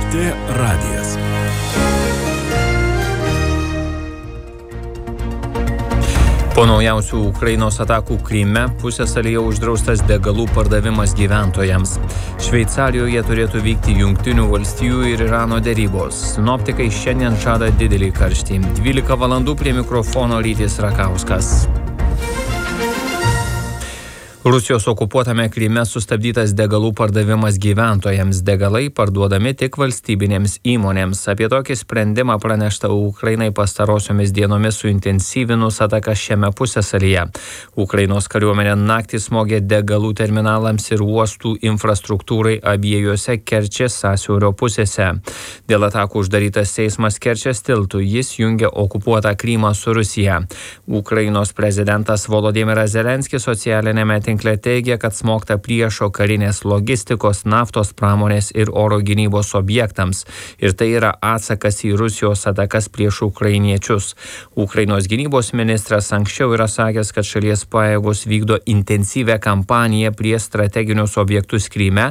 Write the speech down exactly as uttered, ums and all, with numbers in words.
Lrt radijas. Po naujausių Ukrainos atakų Kryme pusiasalyje uždraustas degalų pardavimas gyventojams. Šveicarijoje turėtų vykti Jungtinių valstijų ir Irano derybos. Sinoptikai šiandien žada didelį karštį. dvylika valandų prie mikrofono Rytis Rakauskas. Rusijos okupuotame Kryme sustabdytas degalų pardavimas gyventojams. Degalai parduodami tik valstybinėms įmonėms. Apie tokį sprendimą pranešta Ukrainai pastarosiomis dienomis suintensyvinus atakas šiame pusiasalyje. Ukrainos kariuomenė naktį smogė degalų terminalams ir uostų infrastruktūrai abiejose Kerčės sąsiaurio pusėse. Dėl atakų uždarytas eismas Kerčės tiltu. Jis jungia okupuotą Krymą su Rusija. Ukrainos prezidentas Volodymyras Zelenskis socialinėme tinkle teigia, kad smogta priešo karinės logistikos, naftos pramonės ir oro gynybos objektams. Ir tai yra atsakas į Rusijos atakas prieš ukrainiečius. Ukrainos gynybos ministras anksčiau yra sakęs, kad šalies pajėgos vykdo intensyvę kampaniją prie strateginius objektus Kryme